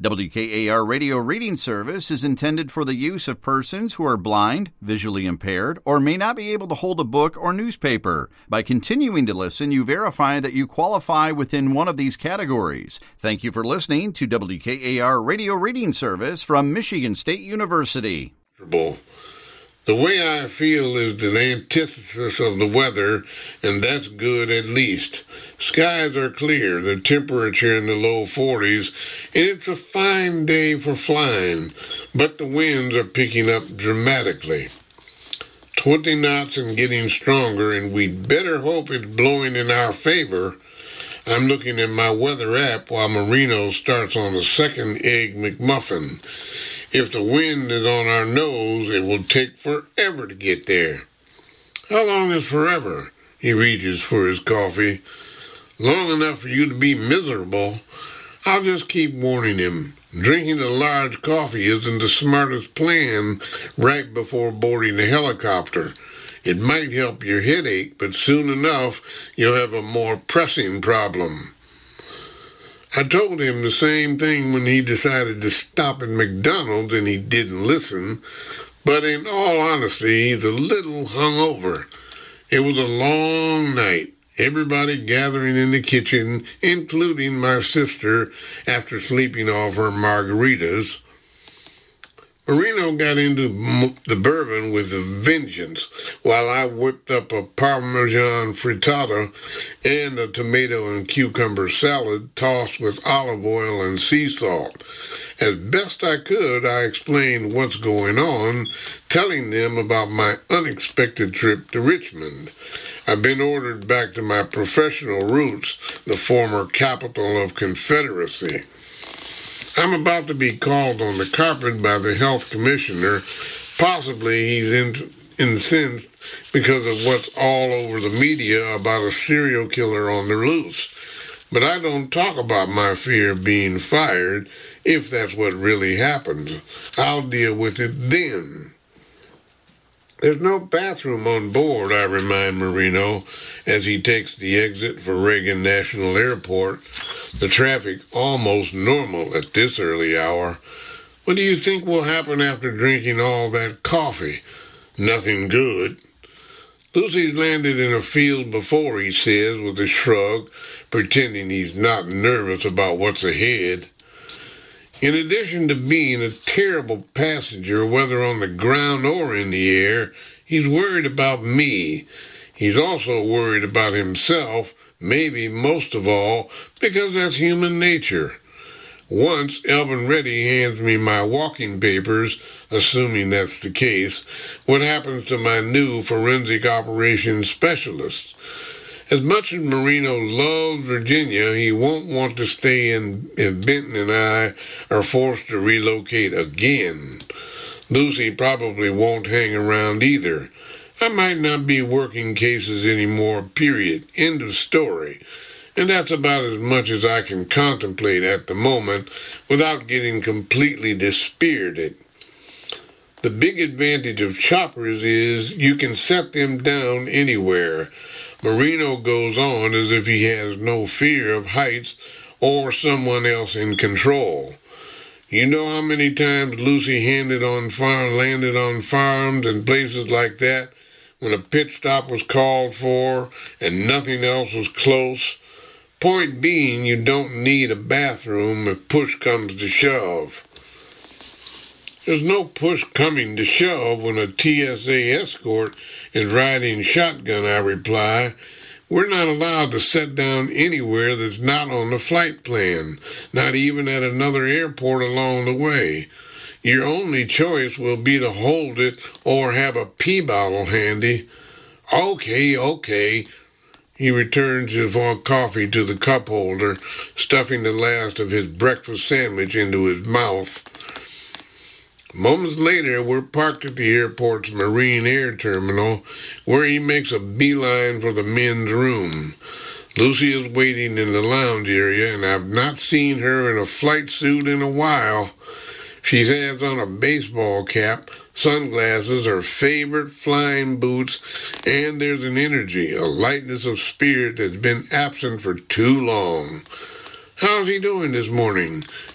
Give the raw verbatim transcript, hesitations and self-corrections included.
W K A R Radio Reading Service is intended for the use of persons who are blind, visually impaired, or may not be able to hold a book or newspaper. By continuing to listen, you verify that you qualify within one of these categories. Thank you for listening to W K A R Radio Reading Service from Michigan State University. The way I feel is the antithesis of the weather, and that's good at least. Skies are clear, the temperature in the low forties, and it's a fine day for flying, but the winds are picking up dramatically. twenty knots and getting stronger, and we'd better hope it's blowing in our favor. I'm looking at my weather app while Marino starts on a second Egg McMuffin. If the wind is on our nose, it will take forever to get there. How long is forever? He reaches for his coffee. Long enough for you to be miserable. I'll just keep warning him. Drinking a large coffee isn't the smartest plan right before boarding a helicopter. It might help your headache, but soon enough you'll have a more pressing problem. I told him the same thing when he decided to stop at McDonald's and he didn't listen, but in all honesty, he's a little hungover. It was a long night, everybody gathering in the kitchen, including my sister, after sleeping off her margaritas. Marino got into the bourbon with a vengeance, while I whipped up a Parmesan frittata and a tomato and cucumber salad tossed with olive oil and sea salt. As best I could, I explained what's going on, telling them about my unexpected trip to Richmond. I've been ordered back to my professional roots, the former capital of Confederacy. I'm about to be called on the carpet by the health commissioner. Possibly he's in, incensed because of what's all over the media about a serial killer on the loose. But I don't talk about my fear of being fired if that's what really happened. I'll deal with it then. There's no bathroom on board, I remind Marino, as he takes the exit for Reagan National Airport, the traffic almost normal at this early hour. What do you think will happen after drinking all that coffee? Nothing good. Lucy's landed in a field before, he says with a shrug, pretending he's not nervous about what's ahead. In addition to being a terrible passenger, whether on the ground or in the air, he's worried about me. He's also worried about himself, maybe most of all, because that's human nature. Once, Elvin Reddy hands me my walking papers, assuming that's the case. What happens to my new forensic operations specialist? As much as Marino loves Virginia, he won't want to stay in if Benton and I are forced to relocate again. Lucy probably won't hang around either. I might not be working cases anymore, period. End of story. And that's about as much as I can contemplate at the moment without getting completely dispirited. The big advantage of choppers is you can set them down anywhere. Marino goes on as if he has no fear of heights or someone else in control. You know how many times Lucy handed on farm, landed on farms and places like that when a pit stop was called for and nothing else was close? Point being, you don't need a bathroom if push comes to shove. There's no push coming to shove when a T S A escort is riding shotgun, I reply. We're not allowed to set down anywhere that's not on the flight plan, not even at another airport along the way. Your only choice will be to hold it or have a pee bottle handy. Okay, okay. He returns his coffee to the cup holder, stuffing the last of his breakfast sandwich into his mouth. Moments later, we're parked at the airport's Marine Air Terminal, where he makes a beeline for the men's room. Lucy is waiting in the lounge area, and I've not seen her in a flight suit in a while. She has on a baseball cap, sunglasses, her favorite flying boots, and there's an energy, a lightness of spirit that's been absent for too long. How's he doing this morning?